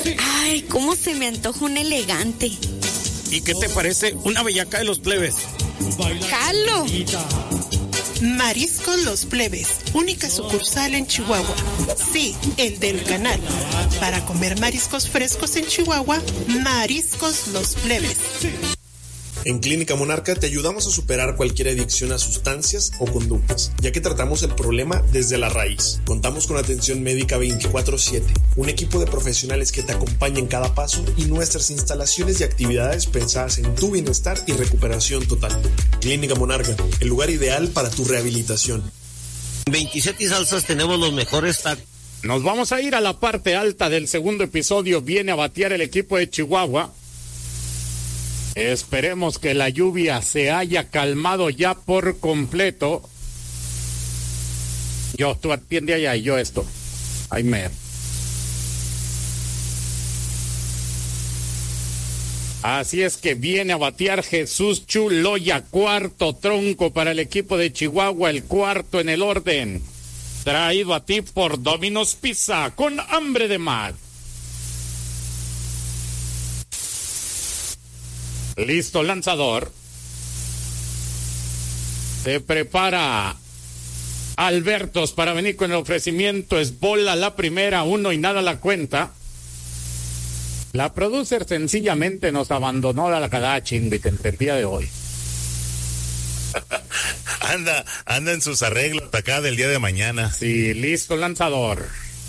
Ay, cómo se me antoja un elegante. ¿Y qué te parece una bellaca de los plebes? ¡Jalo! Mariscos Los Plebes, única sucursal en Chihuahua. Sí, el del canal. Para comer mariscos frescos en Chihuahua, Mariscos Los Plebes. En Clínica Monarca te ayudamos a superar cualquier adicción a sustancias o conductas, ya que tratamos el problema desde la raíz. Contamos con atención médica 24/7, un equipo de profesionales que te acompaña en cada paso y nuestras instalaciones y actividades pensadas en tu bienestar y recuperación total. Clínica Monarca, el lugar ideal para tu rehabilitación. 27 y Salsas tenemos los mejores tacos. Nos vamos a ir a la parte alta del segundo episodio. Viene a batear el equipo de Chihuahua. Esperemos que la lluvia se haya calmado ya por completo. Tú atiende allá y yo esto. Ay, Así es que viene a batear Jesús Chuloya, cuarto tronco para el equipo de Chihuahua, el cuarto en el orden. Traído a ti por Domino's Pizza, con hambre de mar. Listo, lanzador. Se prepara Albertos para venir con el ofrecimiento. Es bola la primera, 1 y nada la cuenta. La producer sencillamente nos abandonó a la Kadachin el día de hoy. Anda en sus arreglos acá del día de mañana. Sí, listo, lanzador.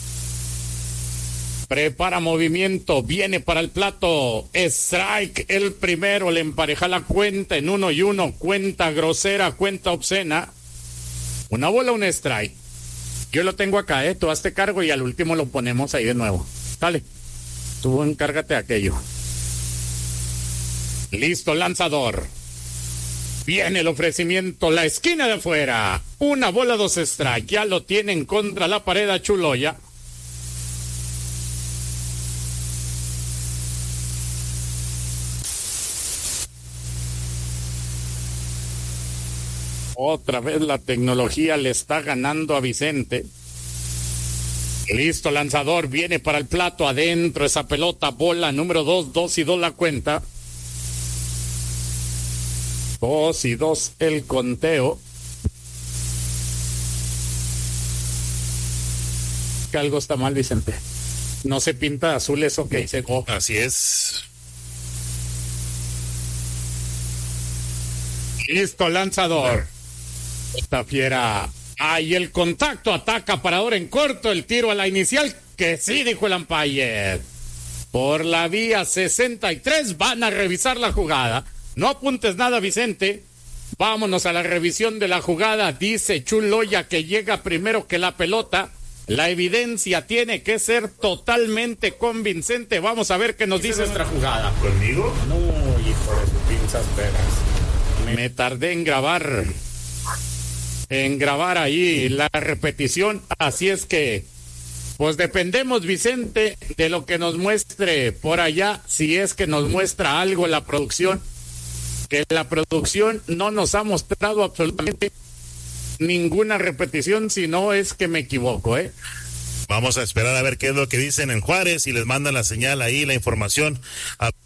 Prepara movimiento, viene para el plato. Strike, el primero, le empareja la cuenta en 1-1. Cuenta grosera, cuenta obscena. Una bola, un strike. Yo lo tengo acá, tú hazte cargo y al último lo ponemos ahí de nuevo. Dale, tú encárgate de aquello. Listo, lanzador. Viene el ofrecimiento, la esquina de afuera. Una bola, 2 strike. Ya lo tienen contra la pared a Chuloya. Otra vez la tecnología le está ganando a Vicente. Listo, lanzador, viene para el plato, adentro esa pelota, bola número 2, 2-2 la cuenta. 2-2 el conteo. Que algo está mal, Vicente. No se pinta de azul eso que dice. Así es. Listo, lanzador. Esta fiera. Ahí el contacto, ataca parador en corto, el tiro a la inicial, que sí, dijo el umpire. Por la vía 63 van a revisar la jugada. No apuntes nada, Vicente. Vámonos a la revisión de la jugada. Dice Chuloya que llega primero que la pelota. La evidencia tiene que ser totalmente convincente. Vamos a ver qué nos dice esta jugada. ¿Conmigo? No, hijo de sus pinzas peras. Me tardé en grabar ahí la repetición, así es que pues dependemos, Vicente, de lo que nos muestre por allá, si es que nos muestra algo la producción, que la producción no nos ha mostrado absolutamente ninguna repetición, si no es que me equivoco, Vamos a esperar a ver qué es lo que dicen en Juárez y les mandan la señal ahí, la información.